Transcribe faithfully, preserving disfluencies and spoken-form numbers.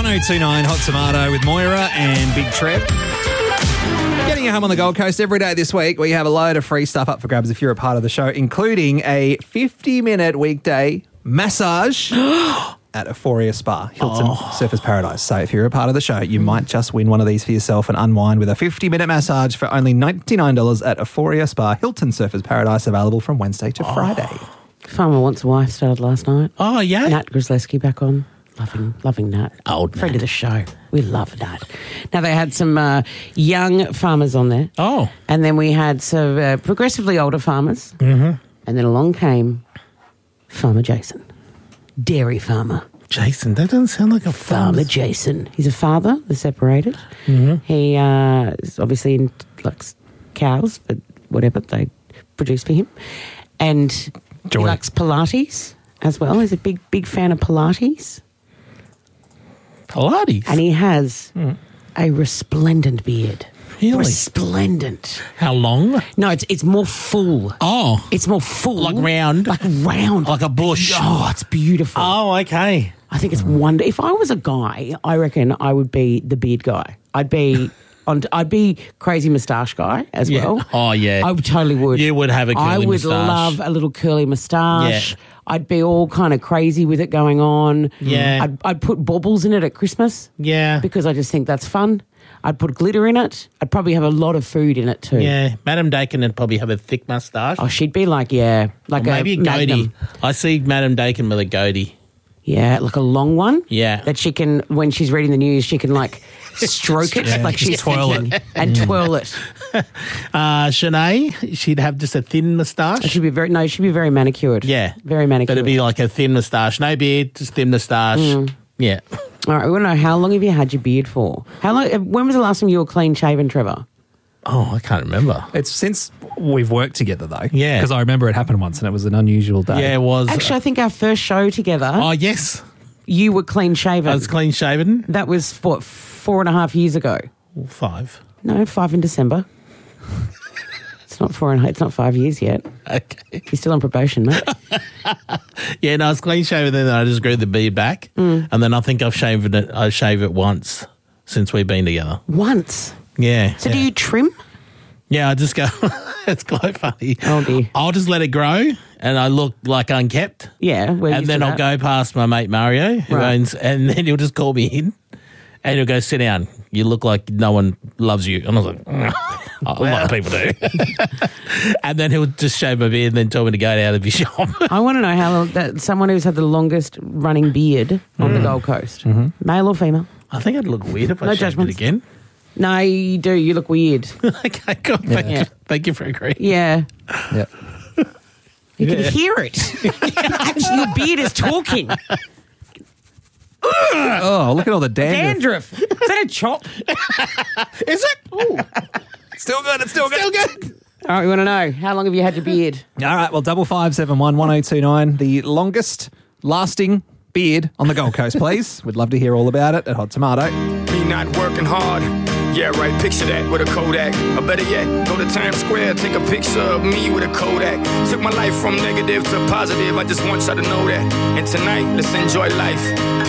one oh two nine Hot Tomato with Moira and Big Trev. Getting you home on the Gold Coast every day this week. We have a load of free stuff up for grabs if you're a part of the show, including a fifty-minute weekday massage at Euphoria Spa, Hilton oh. Surfers Paradise. So if you're a part of the show, you might just win one of these for yourself and unwind with a fifty-minute massage for only ninety-nine dollars at Euphoria Spa, Hilton Surfers Paradise, available from Wednesday to oh. Friday. Farmer Wants a Wife started last night. Oh, yeah? Nat Grzelewski back on. Loving, loving Nat. Old Friend Nat. of the show. We love Nat. Now, they had some uh, young farmers on there. Oh. And then we had some uh, progressively older farmers. Mm-hmm. And then along came Farmer Jason. Dairy farmer. Jason, that doesn't sound like a Farmer farmer. Jason. He's a father. They're separated. Mm-hmm. He uh, is obviously in, likes cows, but whatever they produce for him. And Joy. he likes Pilates as well. He's a big, big fan of Pilates. Pilates? And he has mm. a resplendent beard. Really? Resplendent. How long? No, it's it's more full. Oh. It's more full. Like round? Like round. Like a bush? Oh, it's beautiful. Oh, okay. I think it's wonderful. If I was a guy, I reckon I would be the beard guy. I'd be... On, I'd be crazy moustache guy as yeah. well. Oh, yeah. I totally would. You would have a curly I would moustache. love a little curly moustache. Yeah. I'd be all kind of crazy with it going on. Yeah. I'd, I'd put baubles in it at Christmas. Yeah. Because I just think that's fun. I'd put glitter in it. I'd probably have a lot of food in it too. Yeah. Madam Dakin would probably have a thick moustache. Oh, she'd be like, yeah. Like or maybe a, a goatee. Magnum. I see Madam Dakin with a goatee. Yeah, like a long one. Yeah. That she can, when she's reading the news, she can like stroke it, Yeah, like she's twirl thinking, it. and twirl it. Uh, Shanae, she'd have just a thin moustache. She'd be very, no, she'd be very manicured. Yeah. Very manicured. But it'd be like a thin moustache. No beard, just thin moustache. Mm. Yeah. All right, we want to know, how long have you had your beard for? How long? When was the last time you were clean shaven, Trevor? Oh, I can't remember. It's since we've worked together, though. Yeah. Because I remember it happened once and it was an unusual day. Yeah, it was. Actually, I think our first show together, Oh, yes. you were clean shaven. I was clean shaven. That was, what, four and a half years ago? Well, five. No, five in December. It's not four and it's not five years yet. Okay. You're still on probation, mate. Yeah, no, I was clean shaven, then I just grew the beard back. Mm. And then I think I've shaved it, I shave it once since we've been together. Once. Yeah. So yeah. do you trim? Yeah, I just go, it's quite funny. Oh, dear. I'll just let it grow and I look like unkept. Yeah. We're And used then to I'll that. go past my mate Mario, who Right. owns, and then he'll just call me in and he'll go, sit down. You look like no one loves you. And I was like, a lot of people do. And then he'll just shave my beard and then tell me to go out of his shop. I want to know how long, that someone who's had the longest running beard on the Gold Coast, Mm-hmm. male or female? I think I'd look weird if I No shaved it judgments. again. No, you do. You look weird. Okay, cool. Thank, Yeah. you. Thank you for agreeing. Yeah. Yeah. You can Yeah. hear it. Actually, your beard is talking. Oh, look at all the dandruff. Dandruff. Is that a chop? Is it? Ooh. Still good. It's still good. Still good. All right, we want to know, how long have you had your beard? All right, well, double five seven one one zero two nine, the longest lasting beard on the Gold Coast, please. We'd love to hear all about it at Hot Tomato. Me not working hard. Yeah, right, picture that with a Kodak. Or better yet, go to Times Square, take a picture of me with a Kodak. Took my life from negative to positive, I just want y'all to know that. And tonight, let's enjoy life.